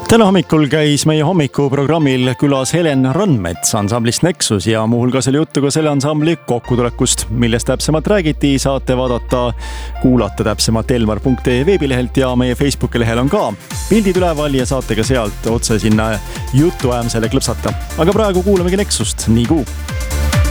Täna hommikul käis meie hommikuprogrammil külas Helen Randmets ansamblist Nexus ja muuhulgas oli juttu ka selle ansambli kokkutulekust. Millest täpsemalt räägiti, saate kuulata täpsemalt elmar.ee veebilehelt ja meie Facebooki lehel on ka pildid üleval ja saate ka sealt otse sinna jutuajamisele klõpsata. Aga praegu kuulamegi Nexust, nii kuu.